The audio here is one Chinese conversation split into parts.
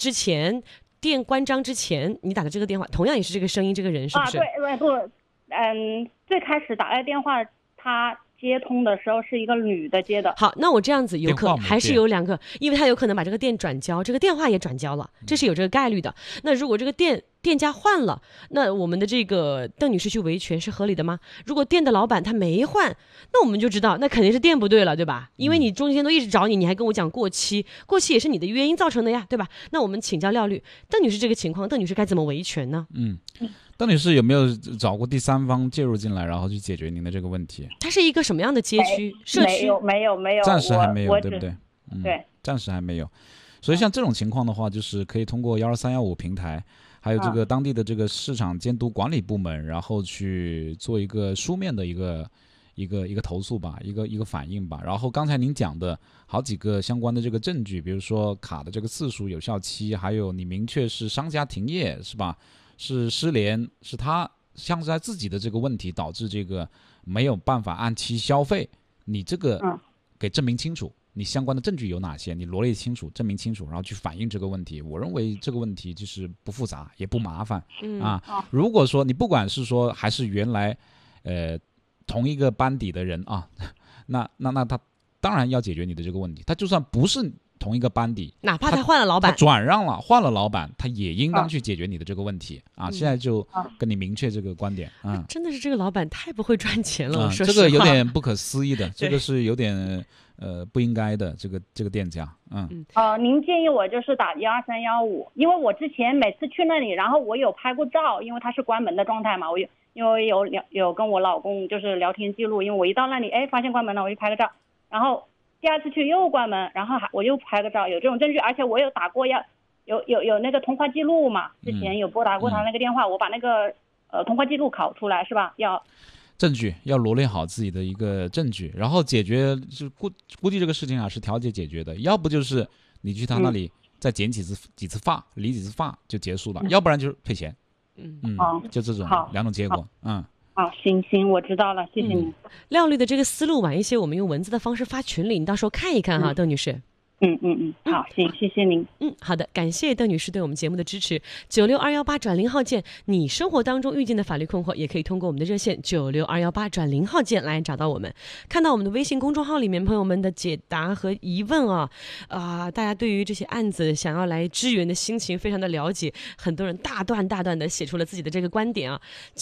之前电关张之前你打的这个电话同样也是这个声音这个人是不是？ 对，不，最开始打来电话他接通的时候是一个女的接的。 好，那我这样子有可能还是有2个，因为他有可能把这个店转交，这个电话也转交了，这是有这个概率的。那如果这个店家换了，那我们的这个邓女士去维权是合理的吗？如果店的老板他没换，那我们就知道那肯定是店不对了，对吧？因为你中间都一直找你还跟我讲过期也是你的原因造成的呀，对吧？那我们请教廖律，邓女士这个情况，邓女士该怎么维权呢？ 邓女士有没有找过第三方介入进来，然后去解决您的这个问题？ 它是一个什么样的街区、社区？ 没有， 暂时还没有，对不对？ 对， 暂时还没有。所以像这种情况的话，就是可以通过12315平台，还有这个当地的这个市场监督管理部门，然后去做一个书面的一个投诉吧，一个反应吧。然后刚才您讲的好几个相关的这个证据，比如说卡的这个次数、有效期，还有你明确是商家停业是吧？是失联，是他像是在自己的这个问题导致这个没有办法按期消费，你这个给证明清楚，你相关的证据有哪些，你罗列清楚，证明清楚，然后去反映这个问题。我认为这个问题就是不复杂也不麻烦如果说你不管是说还是原来同一个班底的人啊，那他当然要解决你的这个问题。他就算不是同一个班底， 哪怕他换了老板， 他转让了，换了老板，他也应当去解决你的这个问题现在就跟你明确这个观点真的是这个老板太不会赚钱了，我说实话这个有点不可思议的，这个是有点不应该的，这个店家您建议我就是打12315，因为我之前每次去那里，然后我有拍过照，因为它是关门的状态嘛，因为有跟我老公就是聊天记录，因为我一到那里发现关门了，我就拍个照，然后第2次去又关门，然后我又拍个照，有这种证据，而且我有打过有那个通话记录嘛，之前有拨打过他那个电话，我把那个通话记录拷出来是吧？ 证据要罗列好自己的一个证据，然后解决就估计这个事情是调解决的，要不就是你去他那里再剪几次发，理几次发就结束了，要不然就是退钱，就这种2种结果， 行，我知道了，谢谢你。 廖律的这个思路晚一些，我们用文字的方式发群里，你到时候看一看哈，邓女士。 好，行，谢谢您。 好的，感谢邓女士对我们节目的支持。96218+0号键，你生活当中遇见的法律困惑，也可以通过我们的热线96218+0号键来找到我们。看到我们的微信公众号里面朋友们的解答和疑问大家对于这些案子想要来支援的心情非常的了解，很多人大段的写出了自己的这个观点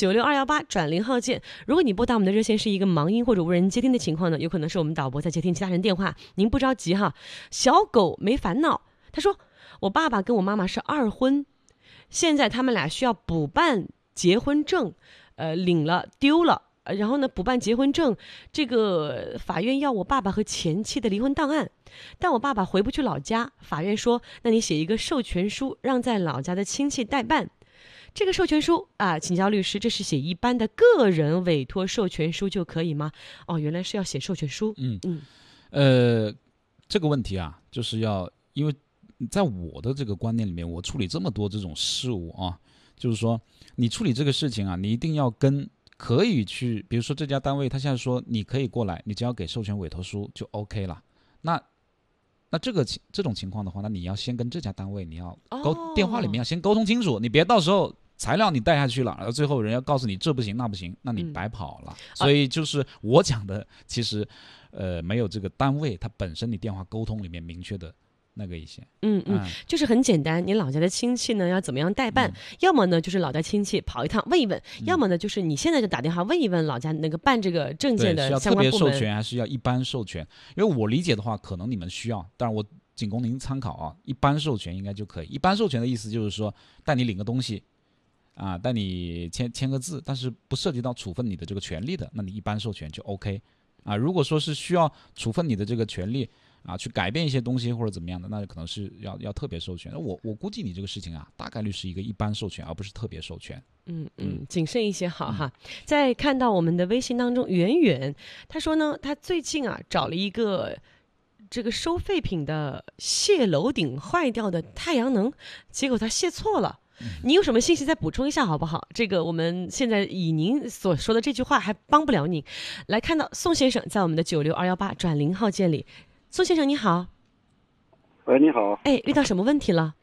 96218+0号键。如果你拨打我们的热线是一个忙音或者无人接听的情况呢，有可能是我们导播在接听其他人电话，您不着急哈。小狗没烦恼，他说我爸爸跟我妈妈是2婚，现在他们俩需要补办结婚证，领了丢了，然后呢补办结婚证，这个法院要我爸爸和前妻的离婚档案，但我爸爸回不去老家，法院说那你写一个授权书让在老家的亲戚代办。这个授权书请教律师，这是写一般的个人委托授权书就可以吗？原来是要写授权书。 这个问题就是因为在我的这个观念里面，我处理这么多这种事务就是说你处理这个事情你一定要可以去，比如说这家单位他现在说你可以过来，你只要给授权委托书就 OK 了。那这种情况的话，那你要先跟这家单位你要电话里面要先沟通清楚，你别到时候材料你带下去了，然后最后人要告诉你这不行那不行，那你白跑了。所以就是我讲的，其实没有这个单位它本身你电话沟通里面明确的那个一些。 就是很简单，你老家的亲戚呢要怎么样代办，要么呢就是老家亲戚跑一趟问一问，要么呢就是你现在就打电话问一问老家那个办这个证件的相关部门。 是要特别授权还是要一般授权？因为我理解的话，可能你们需要，当然我仅供您参考一般授权应该就可以。一般授权的意思就是说带你领个东西带你签个字，但是不涉及到处分你的这个权利的，那你一般授权就 OK。如果说是需要处分你的这个权利去改变一些东西或者怎么样的，那可能是要特别授权。我估计你这个事情大概率是一个一般授权，而不是特别授权。 谨慎一些好哈。再看到我们的微信当中，远远他说呢，他最近找了一个这个收废品的卸楼顶坏掉的太阳能，结果他卸错了。你有什么信息再补充一下好不好？这个我们现在以您所说的这句话还帮不了你。来看到宋先生在我们的96218+0号键里，宋先生你好。 喂，你好。 遇到什么问题了？